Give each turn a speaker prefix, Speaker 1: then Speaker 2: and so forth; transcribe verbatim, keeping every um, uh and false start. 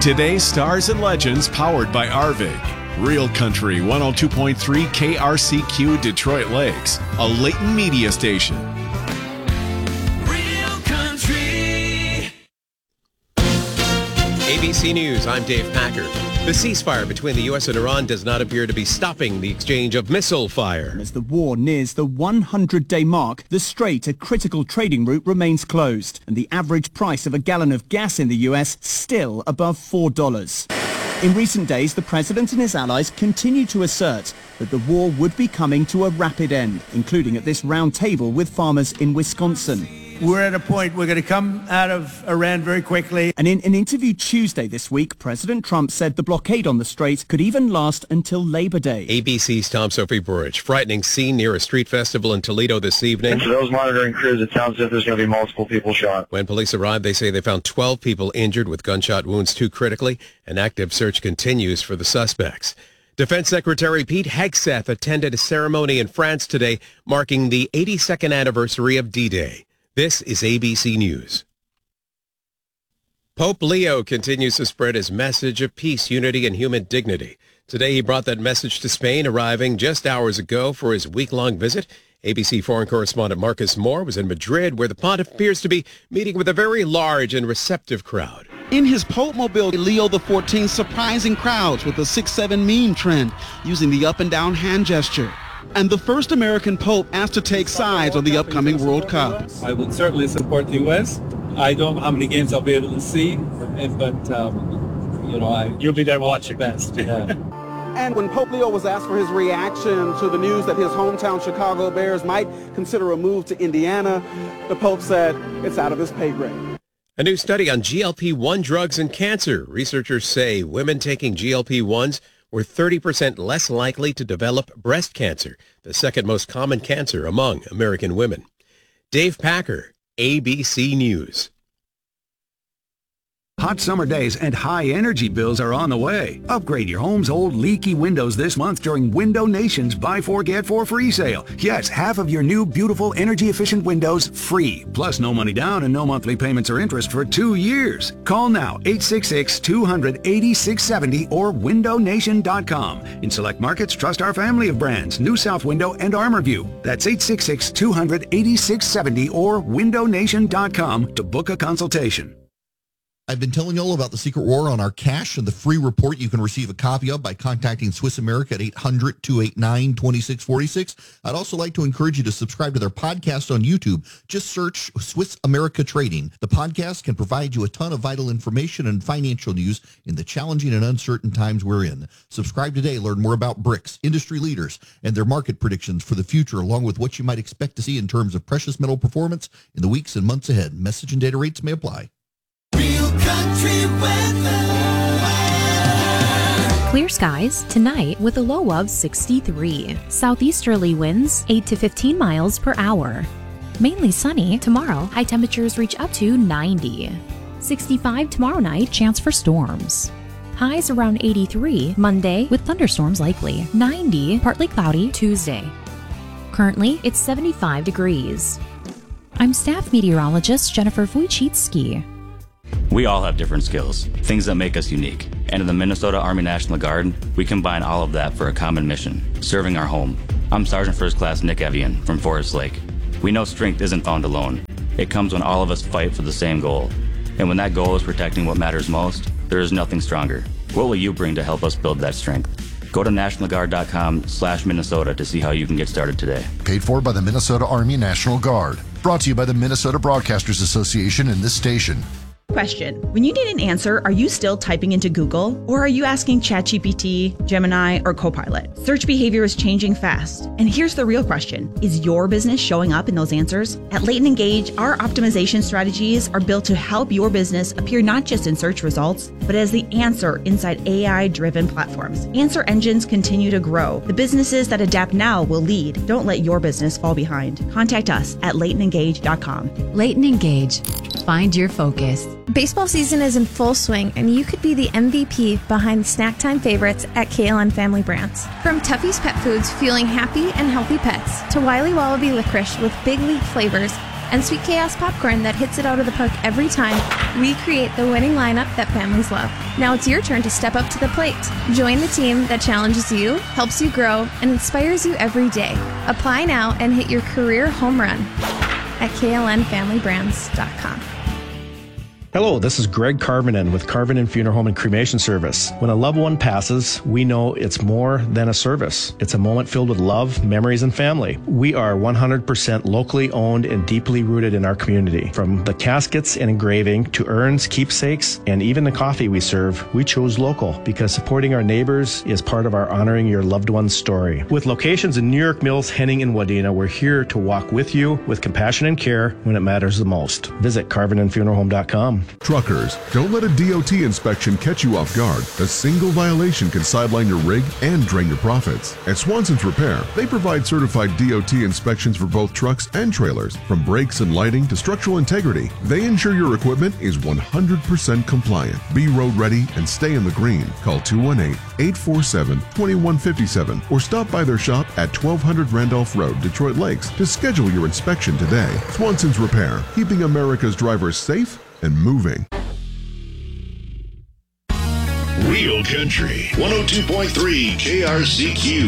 Speaker 1: Today's Stars and Legends, powered by Arvig. Real Country one oh two point three K R C Q Detroit Lakes, a Leighton media station.
Speaker 2: Real Country.
Speaker 3: A B C News, I'm Dave Packer. The ceasefire between the U S and Iran does not appear to be stopping the exchange of missile fire.
Speaker 4: As the war nears the hundred-day mark, the Strait, a critical trading route, remains closed, and the average price of a gallon of gas in the U S still above four dollars. In recent days, the president and his allies continue to assert that the war would be coming to a rapid end, including at this round table with farmers in Wisconsin.
Speaker 5: We're at a point we're going to come out of Iran very quickly.
Speaker 4: And in an interview Tuesday this week, President Trump said the blockade on the Strait could even last until Labor Day.
Speaker 3: A B C's Tom Sophie Burridge. Frightening scene near a street festival in Toledo this evening.
Speaker 6: And to those monitoring crews, it sounds as if there's going to be multiple people shot.
Speaker 3: When police arrived, they say they found twelve people injured with gunshot wounds, two critically. An active search continues for the suspects. Defense Secretary Pete Hegseth attended a ceremony in France today marking the eighty-second anniversary of D-Day. This is A B C News. Pope Leo continues to spread his message of peace, unity, and human dignity. Today he brought that message to Spain, arriving just hours ago for his week-long visit. A B C foreign correspondent Marcus Moore was in Madrid, where the pontiff appears to be meeting with a very large and receptive crowd.
Speaker 7: In his Pope mobile, Leo the fourteenth surprising crowds with the six seven meme trend, using the up and down hand gesture. And the first American Pope asked to take sides on the upcoming World Cup.
Speaker 8: I would certainly support the U S. I don't know how many games I'll be able to see, but, um, you know, I... You'll be there watching best. Yeah.
Speaker 7: And when Pope Leo was asked for his reaction to the news that his hometown Chicago Bears might consider a move to Indiana, the Pope said it's out of his pay grade.
Speaker 3: A new study on G L P one drugs and cancer. Researchers say women taking G L P ones were thirty percent less likely to develop breast cancer, the second most common cancer among American women. Dave Packer, A B C News.
Speaker 9: Hot summer days and high energy bills are on the way. Upgrade your home's old leaky windows this month during Window Nation's Buy Four Get Four free sale. Yes, half of your new beautiful energy efficient windows free. Plus no money down and no monthly payments or interest for two years. Call now eight six six, two hundred, eighty-six seventy or window nation dot com. In select markets, trust our family of brands, New South Window and ArmorView. That's eight six six, two hundred, eighty-six seventy or window nation dot com to book a consultation.
Speaker 10: I've been telling you all about the Secret War on our cash and the free report you can receive a copy of by contacting Swiss America at eight hundred, two eight nine, two six four six. I'd also like to encourage you to subscribe to their podcast on YouTube. Just search Swiss America Trading. The podcast can provide you a ton of vital information and financial news in the challenging and uncertain times we're in. Subscribe today. Learn more about B R I C S, industry leaders, and their market predictions for the future, along with what you might expect to see in terms of precious metal performance in the weeks and months ahead. Message and data rates may apply.
Speaker 2: Real Country weather.
Speaker 11: Clear skies tonight with a low of sixty-three. Southeasterly winds eight to fifteen miles per hour. Mainly sunny tomorrow. High temperatures reach up to ninety. sixty-five tomorrow night. Chance for storms. Highs around eighty-three Monday with thunderstorms likely. ninety partly cloudy Tuesday. Currently it's seventy-five degrees. I'm staff meteorologist Jennifer Wojcicki.
Speaker 12: We all have different skills, things that make us unique. And in the Minnesota Army National Guard, we combine all of that for a common mission, serving our home. I'm Sergeant First Class Nick Evian from Forest Lake. We know strength isn't found alone. It comes when all of us fight for the same goal. And when that goal is protecting what matters most, there is nothing stronger. What will you bring to help us build that strength? Go to national guard dot com slash Minnesota to see how you can get started today.
Speaker 13: Paid for by the Minnesota Army National Guard. Brought to you by the Minnesota Broadcasters Association and this station.
Speaker 14: Question. When you need an answer, are you still typing into Google? Or are you asking ChatGPT, Gemini, or Copilot? Search behavior is changing fast. And here's the real question. Is your business showing up in those answers? At Leighton Engage, our optimization strategies are built to help your business appear not just in search results, but as the answer inside A I-driven platforms. Answer engines continue to grow. The businesses that adapt now will lead. Don't let your business fall behind. Contact us at leighton engage dot com.
Speaker 15: Leighton Engage. Find your focus.
Speaker 16: Baseball season is in full swing, and you could be the M V P behind snack time favorites at K L N Family Brands. From Tuffy's Pet Foods, fueling happy and healthy pets, to Wiley Wallaby Licorice with big league flavors and Sweet Chaos Popcorn that hits it out of the park every time, we create the winning lineup that families love. Now it's your turn to step up to the plate. Join the team that challenges you, helps you grow, and inspires you every day. Apply now and hit your career home run at K L N family brands dot com.
Speaker 17: Hello, this is Greg Carvinen with Carvinen Funeral Home and Cremation Service. When a loved one passes, we know it's more than a service. It's a moment filled with love, memories, and family. We are one hundred percent locally owned and deeply rooted in our community. From the caskets and engraving to urns, keepsakes, and even the coffee we serve, we chose local because supporting our neighbors is part of our honoring your loved one's story. With locations in New York Mills, Henning, and Wadena, we're here to walk with you with compassion and care when it matters the most. Visit Carvinen Funeral Home dot com.
Speaker 18: Truckers, don't let a D O T inspection catch you off guard. A single violation can sideline your rig and drain your profits. At Swanson's Repair, they provide certified D O T inspections for both trucks and trailers. From brakes and lighting to structural integrity, they ensure your equipment is one hundred percent compliant. Be road ready and stay in the green. Call two one eight, eight four seven, two one five seven or stop by their shop at twelve hundred Randolph Road, Detroit Lakes to schedule your inspection today. Swanson's Repair, keeping America's drivers safe and moving.
Speaker 19: Real Country one oh two point three K R C Q.